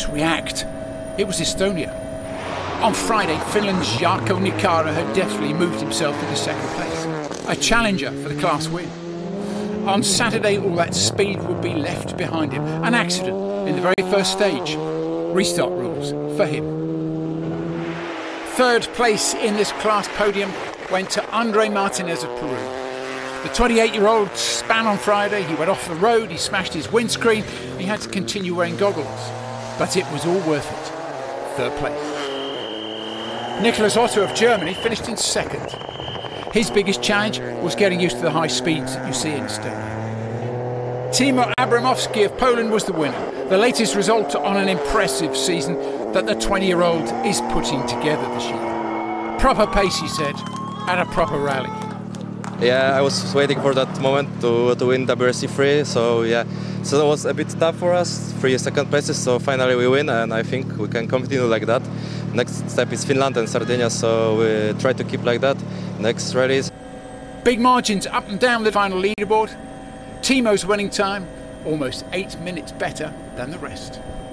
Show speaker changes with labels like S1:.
S1: Finns react. It was Estonia. On Friday, Finland's Jarkko Nikara had deftly moved himself into second place, a challenger for the class win. On Saturday, all that speed would be left behind him. An accident in the very first stage. Restart rules for him. Third place in this class podium went to Andre Martinez of Peru. The 28-year-old span on Friday. He went off the road, he smashed his windscreen, he had to continue wearing goggles. But it was all worth it. Third place. Nicholas Otto of Germany finished in second. His biggest challenge was getting used to the high speeds that you see in Estonia. Timo Abramovsky of Poland was the winner, the latest result on an impressive season that the 20-year-old is putting together this year. Proper pace, he said, at a proper rally.
S2: Yeah, I was waiting for that moment to win WRC3, so yeah. So it was a bit tough for us, 3 second places, so finally we win, and I think we can continue like that. Next step is Finland and Sardinia, so we try to keep like that next rallies.
S1: Big margins up and down the final leaderboard. Timo's winning time, almost 8 minutes better than the rest.